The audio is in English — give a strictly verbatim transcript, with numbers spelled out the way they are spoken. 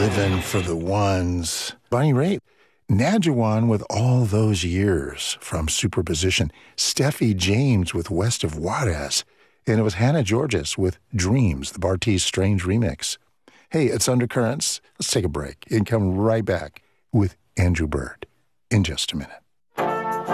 living for the ones. Bonnie Raitt. Nadjiwan with All Those Years from Superposition. Steffi James with West of Juarez. And it was Hannah Georges with Dreams, the Bartees Strange remix. Hey, it's Undercurrents. Let's take a break and come right back with Andrew Bird in just a minute.